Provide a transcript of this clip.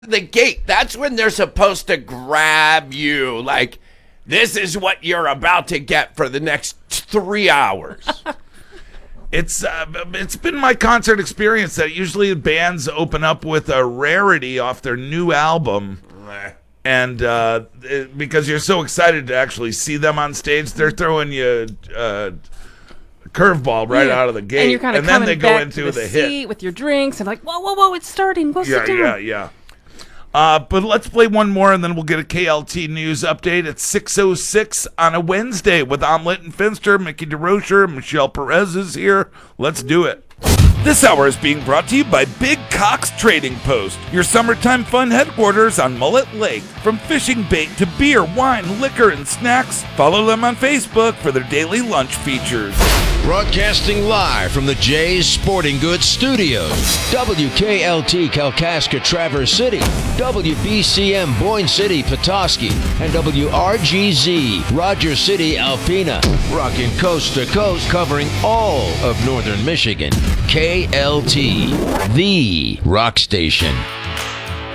the gate. That's when they're supposed to grab you. Like, this is what you're about to get for the next 3 hours. It's been my concert experience that usually bands open up with a rarity off their new album. And because you're so excited to actually see them on stage, they're throwing you a curveball right out of the gate. And you're kind of then they go back into to the seat hit with your drinks and like, whoa, it's starting. Go sit down. Yeah. But let's play one more, and then we'll get a KLT news update at 6:06 on a Wednesday with Omelette and Finster. Mickey DeRocher and Michelle Perez is here. Let's do it. This hour is being brought to you by Big Cox Trading Post, your summertime fun headquarters on Mullet Lake. From fishing bait to beer, wine, liquor, and snacks, follow them on Facebook for their daily lunch features. Broadcasting live from the Jay's Sporting Goods Studios. WKLT Kalkaska Traverse City, WBCM Boyne City Petoskey, and WRGZ Rogers City Alpena. Rocking coast to coast, covering all of northern Michigan. KLT, the rock station.